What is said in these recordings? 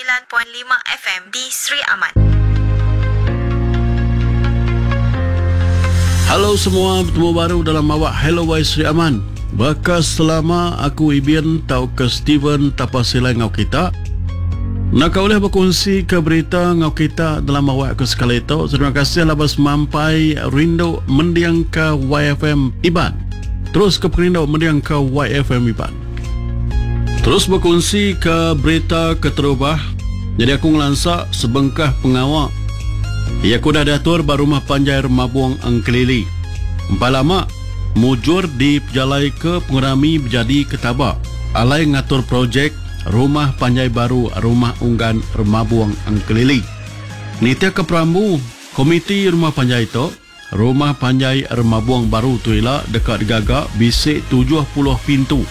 FM di Sri Aman. Halo semua, bertemu baru dalam awak Hello Wai Sri Aman. Bekas selama aku Ibian tau ke Steven tapasilai ngau kita. Nak boleh berkongsi ke berita ngau kita dalam awak ke sekali itu. Terima kasih labas mampai rindu mendiang ke YFM Iban. Terus ke perindu mendiang ke YFM Iban. Terus berkongsi ke berita keterubah. Jadi aku ngelansak sebengkah pengawak. Ya aku dah diatur rumah panjai Remabung Angkelili. Empat lama mujur di pejalai ke pengerami menjadi ketabak. Alai ngatur projek rumah panjai baru rumah unggan Remabung Angkelili. Nitya ke Perambu komiti rumah panjai itu. Rumah panjai Remabung baru tu ialah dekat gagak bisik 70 pintu.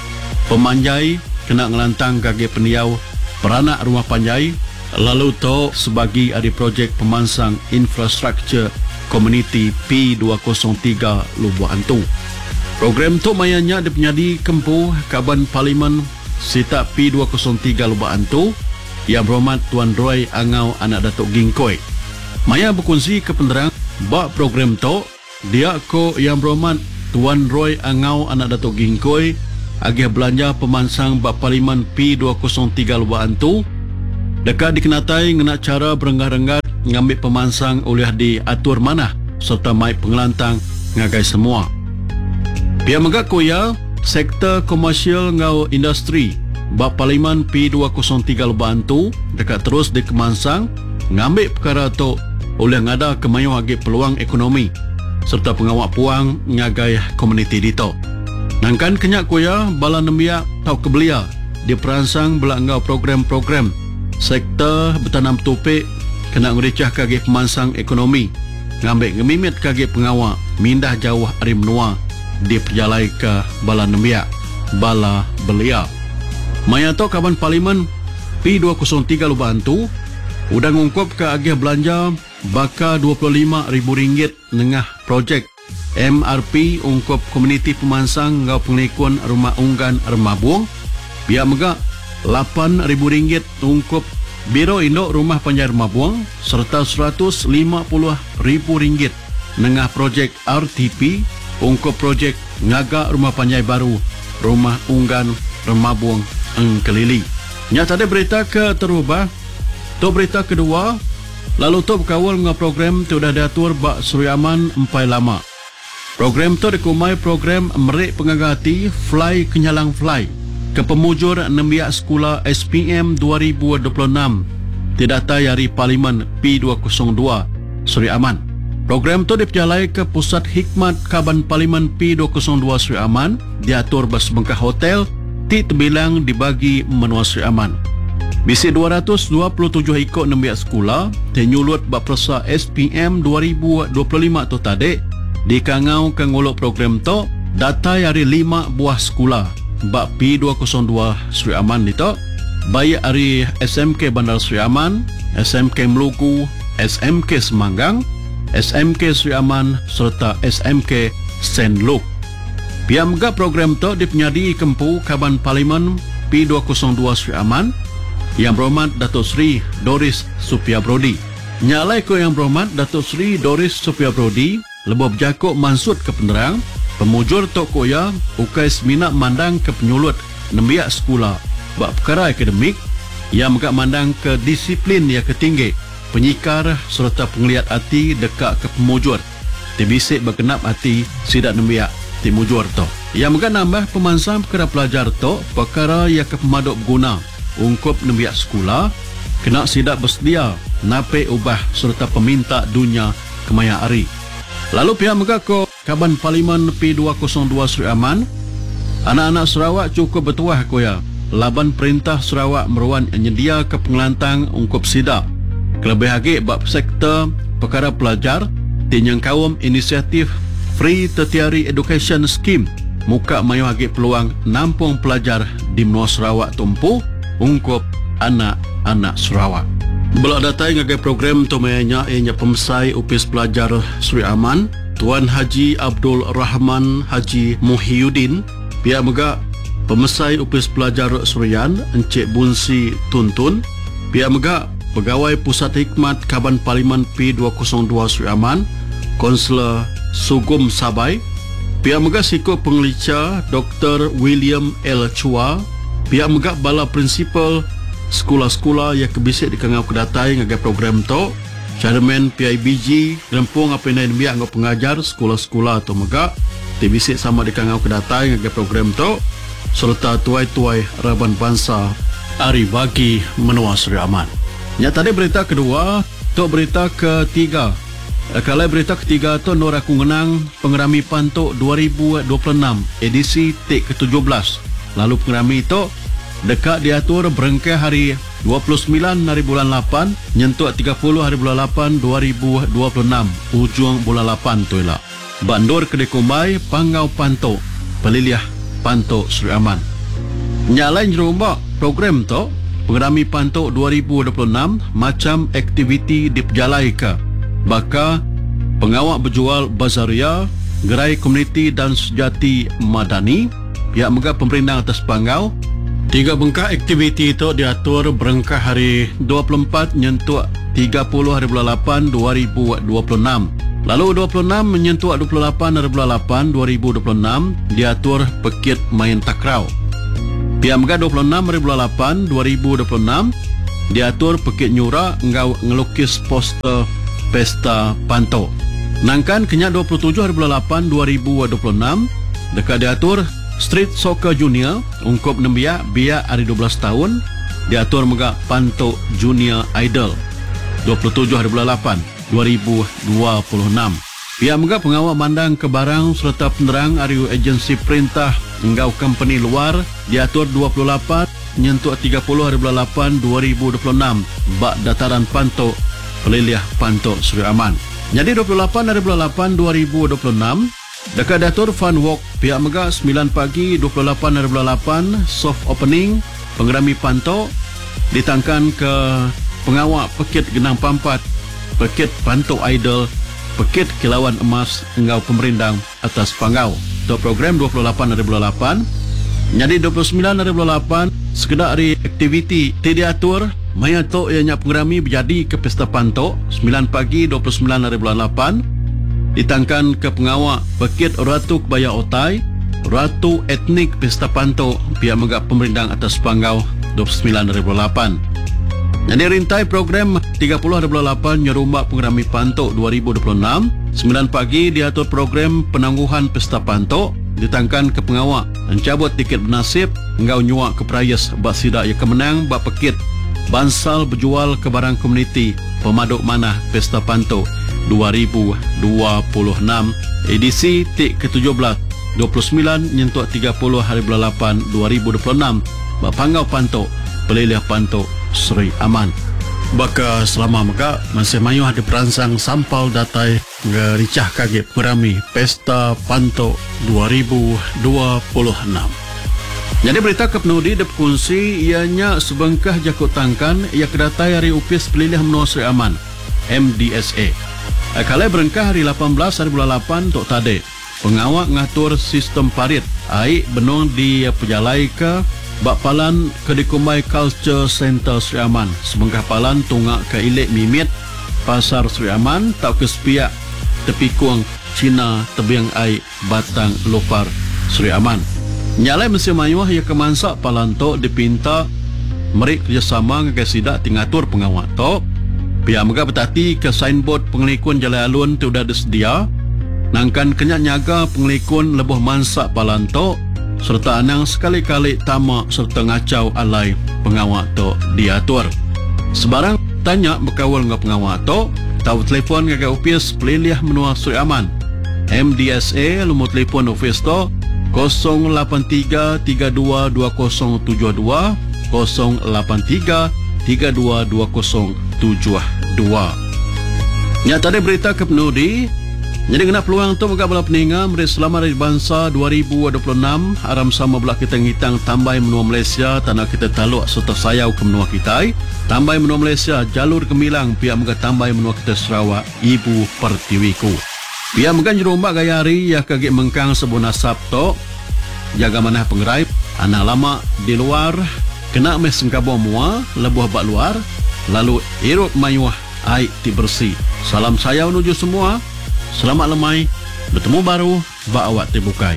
Pemanjai kena ngelantang gage peniau peranak rumah panjai. Lalu tu sebagai ada projek pemansang infrastruktur komuniti P203 Lubuk Antu. Program tu mayanya dipenyadi kempuh Kaban Parlimen Sita P203 Lubuk Antu yang berhormat Tuan Roy Angau anak Datuk Gingkoi. Maya berkongsi ke penerang bak program tu dia ko yang berhormat Tuan Roy Angau anak Datuk Gingkoi agih belanja pemansang bak Parlimen P203 Lubuk Antu. Dekat dikenatai ngena cara berenggah-renggah ngambil pemansang oleh diatur mana serta mai pengelantang ngagai semua. Pihak megak koya sektor komersial ngau industri bak Parlimen P203 Lubuk Antu dekat terus di kemansang ngambil perkara tu oleh ngada kemayu agi peluang ekonomi serta pengawak puang ngagai komuniti dito. Nangkan kenyak koya bala nembiak tau kebelia diperansang belangau program-program sektor bertanam topik kena ngericah kage pemansang ekonomi ngambil ngemimit kage pengawak mindah jauh dari menua di perjalai ke bala nembiak bala belia. Maya to Kaban Parlimen P203 Lubuk Antu udang ngungkop ke agih belanja baka RM25,000 nengah projek MRP ungkop komuniti pemansang ngau penglikuan rumah unggan Remabung. Biar megak RM8,000 ungkop Biro Induk Rumah Panjai Remabung serta RM150,000 nengah projek RTP ungkop projek ngagak rumah panjai baru Rumah Unggan Remabung Angkelili. Nyata ada berita ke terubah. Tu berita kedua lalu tu berkawal dengan program tu dah diatur bak Sri Aman empai lama. Program tu dikumai program merik pengagati Fly Kenyalang Fly ke pemujur nembiak sekolah SPM 2026 tidak tayari Parlimen P202 Sri Aman. Program tu diperjalai ke Pusat Hikmat Kaban Parlimen P202 Sri Aman diatur bersebengkah hotel ti terbilang dibagi menua Sri Aman. Bisi 227 ikut nembiak sekolah tenyulut bak persa SPM 2025 tu tadi dikangau ke nguluk program tu data dari 5 buah sekolah bak P202 Sri Aman itu baik dari SMK Bandar Sri Aman, SMK Meluku, SMK Semanggang, SMK Sri Aman serta SMK Saint Luke. Pihak megak program tu dipenyadi kempu Kaban Parlimen P202 Sri Aman yang berhormat Datuk Sri Doris Supia Brody. Nyalai ko yang berhormat Datuk Sri Doris Supia Brody lebih berjakuk mansut ke penerang pemujur Tok Koya ukai seminat mandang ke penyulut nembiak sekolah bak perkara akademik yang megak mandang ke disiplin yang ketinggi penyikar serta penglihat hati dekat ke pemujur tibisik berkenap hati sidak nembiak timujur to yang megak nambah pemansang perkara pelajar to perkara yang ke pemaduk berguna ungkup nembiak sekolah kena sidak bersedia nape ubah serta peminta dunia kemaya hari. Lalu pihak megak ko Kaban Parlimen P202 Sri Aman anak-anak Sarawak cukup bertuah koya laban perintah Sarawak meruan nyedia ke pengelantang ungkup sidak kelebih lagi bab sektor perkara pelajar tinyang kawam inisiatif Free Tertiary Education Scheme muka mayu lagi peluang nampung pelajar di menua Sarawak tumpu ungkup anak-anak Sarawak. Belak datai ngagai program tu mayanya ianya pemesai upis pelajar Sri Aman Tuan Haji Abdul Rahman Haji Muhyiddin pihak megak pemesai upis pelajar Surian Encik Bunsi Tuntun Pihak Megak Pegawai Pusat Hikmat Kaban Parlimen P202 Sri Aman, Kaunselor Sugum Sabai. Pihak Megak Sikut Pengelicah Dr. William L. Chua. Pihak Megak Bala Prinsipal Sekolah-sekolah yang kebisik di Kangau Kedatai ngagai program tu. Chairman PIBG Rempung apa yang biak ngau pengajar sekolah-sekolah atau Megak dibisik sama di Kangau Kedatai ngagai program tu. Serta tuai-tuai Raban Bangsa Hari Bagi Menua Sri Aman. Yang tadi berita kedua, tu berita ketiga. Kalau berita ketiga tu Nur Aku Ngenang Pengerami Pantok 2026 edisi ke-17. Lalu pengerami itu dekat diatur berengkai hari 29 hari bulan 8 nyentuk 30 hari bulan 8 2026 ujung bulan 8 tu lah. Bandur Kedai Kumbai Pangau Pantok Peliliah Pantok Sri Aman. Nyalain jerumbak program tu Pengerami Pantok 2026 macam aktiviti diperjalai ke baka pengawak berjual bazaria, gerai komuniti dan sejati madani, pihak Megak pemerintah atas Pangau. 3 bengkak aktiviti itu diatur berengkah hari 24 nyentuk 30 hari bulan 8 2026. Lalu 26 menyentuh 28 hari bulan 8 2026 diatur Pekit Main Takrau. Pihak Megak 26 hari bulan 8 2026 diatur Pekit Nyura ngau ngelukis poster Pesta Pantok. Nangkan kenyak 27 hari bulan 8 2026 dekat diatur Street Soccer Junior ungkup nembiak biak hari 12 tahun diatur Megak Pantok Junior Idol 27 hari bulan 8 2026. Pihak Megak pengawal mandang ke barang serta penerang ariu agensi perintah engau company luar diatur 28 nyentuh 30 hari bulan 8 2026 bak dataran Pantok Peliliah Pantok Sri Aman. Jadi 28 hari bulan 8 2026 dekat diatur Fun Walk pihak Megak 9 pagi 28 hari bulan 8 soft opening pengerami Pantok ditangkan ke pengawak Pekit Genang Pampat, Pekit Pantok Idol, Pekit Kilauan Emas engau pemerintah atas Pangau. Untuk program 28 hari bulan 8. Jadi 29 hari bulan 8 sekedar hari aktiviti diatur maya tok ianya pengerami berjadi ke Pesta Pantok 9 pagi 29 hari bulan 8 ditangkan ke pengawak Pekit Ratu Kebaya Otai, Ratu Etnik Pesta Pantok pihak Megak pemerintah atas Pangau 29 hari bulan 8. Jadi rintai program 30 hari bulan 8 nyerumbak pengerami Pantok 2026 9 pagi diatur program penangguhan Pesta Pantok ditangkan ke pengawak mencabut tiket bernasib engau nyuak ke perayas bak sidak yang kemenang bak Pekit Bansal berjual ke barang komuniti Pemaduk Manah Pesta Pantok 2026 edisi ke-17 29 nyentuh 30 hari bulan 8 2026 bak Pangau Pantok Peliliah Pantok Sri Aman. Baka selama Megak masih mayuh ada perangsang sampal datai ngericah kaget perami Pesta Pantok 2026. Jadi berita ke penudi de berkongsi ianya sebengkah jakut tangkan ia kedatai hari upis Peliliah Menua Sri Aman MDSA. Kalau berengkah hari 18 hari bulan 8 tok tadi pengawak ngatur sistem parit air benung di pejalai ke bak palan ke Dikumbai Culture Center Sri Aman sebengkah palan tunggak ke Ilik Mimit Pasar Sri Aman tak ke sepiak tepi kuang Cina tebiang air Batang Lopar Sri Aman. Nyalai mesin mayuah ia kemansak palan tok dipinta merik kerjasama dengan sidak tingatur pengawak tok. Pihak Megak bertati ke signboard pengelikun jalan alun tu dah disedia. Nangkan kenyak nyaga pengelikun lebuh mansak palantok serta anang sekali-kali tamak serta ngacau alai pengawak tok diatur. Sebarang tanya berkawal dengan pengawak tok, tahu telefon dengan ofis Peliliah Menua Sri Aman MDSA lumur telefon ofis tok 083 32 2072 083 322072. Nya tadi berita ke penudi. Jadi kena peluang tu Megak bala peninga Meri Selamat Hari Bangsa 2026 aram sama belah kita ngitang tambah menua Malaysia tanah kita taluk serta sayau ke menua kita. Tambah menua Malaysia jalur Gemilang pihak Megak tambah menua kita Sarawak Ibu Pertiwiku. Pihak Megak jerombak gaya hari ya kagik mengkang sebuah nasab tok jaga manah pengerai anak lama di luar kena mes sengkabau mua lebuh bak luar lalu hirup mayuah air ti bersih. Salam saya menuju semua. Selamat lemai. Bertemu baru ba awak ti bukai.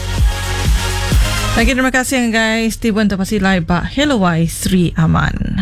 Lagi terima kasih guys. Steven Tapasilai ba Helawai Sri Aman.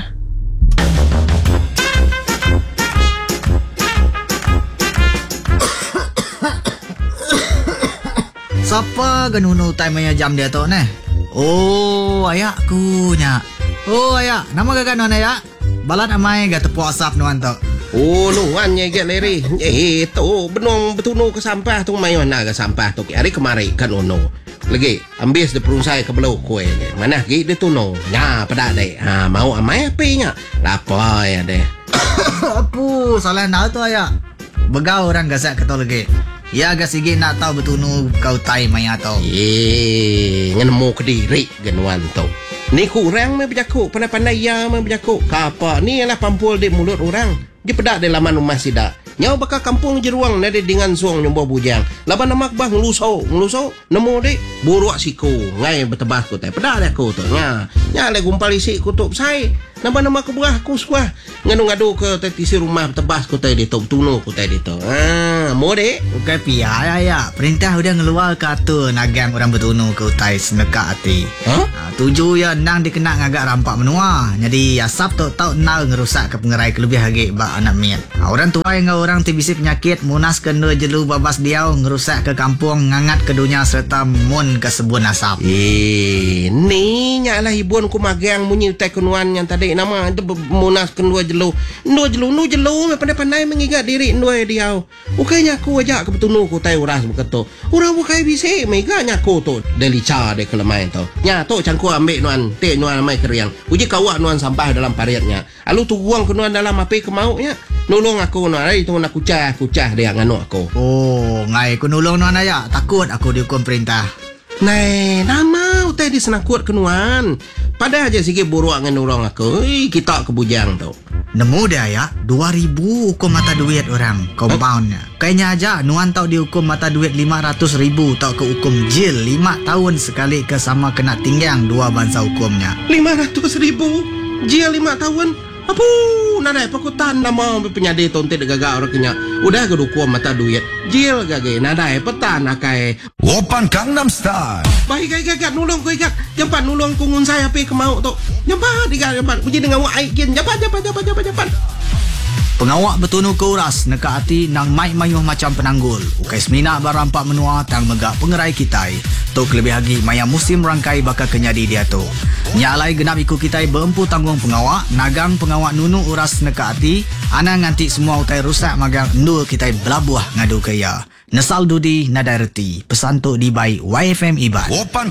Siapa genunu time nya jam dia tu neh? Oh, ayakku nya. Oh, ayak. Nama gak nuan ayak? Balat amai gak tepuk asap nuan tu. Oh, nuan nya gak leri. Tu benong betunu ke sampah tu mai mana ke sampah tu. Hari kemari kan ono. Lagi ambil de perungsai ke belau kue. Mana gi de tuno. Nya pada dek. Ha mau amai apinya. Lapar ya deh. Apu, salah nak tu ayak. Begau orang gasak ketol lagi. Ya agak sikit nak tahu betunu kau tai maya tau. Ngenemu ke diri genuan tu. Ni kurang me berjakuk, pandai-pandai ya me berjakuk. Kapa ni ialah pampul di mulut orang. Di pedak di laman rumah sidak. Nyau bakal kampung jeruang nade dengan suang nyombo bujang. Laban nama bah ngeluso, nemu dek buruak siku. Ngai bertebas ku tai. Pedak dak ku tu. Nya le gumpal isi kutup sai. Nama kebuah ku suah. Ngadu-ngadu ke tetisi rumah tebas ku tai ditu tunu ku tai ditu. Mau dek. Bukan pia ya. Perintah udah ngeluar kata nagang orang bertunu ke utai seneka hati. Tuju ya nang dikena ngagak rampak menua. Jadi asap tu tau nal ngerusak ke pengerai kelebih hagi bak anak miat. Orang tua yang orang tibisi penyakit munas kena jelu babas diau ngerusak ke kampung ngangat ke dunia serta mun ke sebun asap. Ni nyalah ibuan ku magang munyi utai kenuan yang tadi nama munas kedua jelu nu jelu pandai-pandai mengingat diri dua diau. Ukainya aku ajak ke betunu ku tai uras beketo. Urang bukai bisi meganya ku tu delica de kelemai tu. Nya tu can ku ambil nuan te nuan mai keriang. Uji kawak nuan sampah dalam pariatnya. Alu tu buang ke nuan dalam api kemaunya. Nolong aku nuan ai tu nak kucah dia nganu aku. Oh, ngai ku nolong nuan aya. Takut aku dihukum perintah. Nai, nama utai di senakut kenuan. Pada aja sikit buruak dengan orang aku. Kita kebujang tu. Nemu dia ya, 2,000 hukum mata duit orang. Compoundnya. Kayaknya aja nuan tau dihukum mata duit 500,000 tau ke hukum jil 5 tahun sekali ke sama kena tinggang 2 bangsa hukumnya. 500,000 jil 5 tahun. Apa? Nadai pakutan nama penyadi tonte de gaga orang kenya. Udah ke hukum mata duit. Jil gage nadai petan akai. Open Gangnam Style. Baik gagak nulung ku ikat. Jampan nulung kungun saya api kemau tu. Jampan jampan. Uji dengan wak aikin. Jampan. Pengawak betunu ke uras neka hati nang mai mayuh macam penanggul. Ukai semina barampak menua tang megak pengerai kitai. Tok lebih lagi maya musim rangkai bakal kenyadi dia tu. Nyalai genap ikut kitai berempu tanggung pengawak. Nagang pengawak nunu uras neka hati. Ana nganti semua utai rusak magang endul kitai belabuah ngadu kaya. Nesal dudi nadai reti. Pesan tu di baik YFM Iban. Open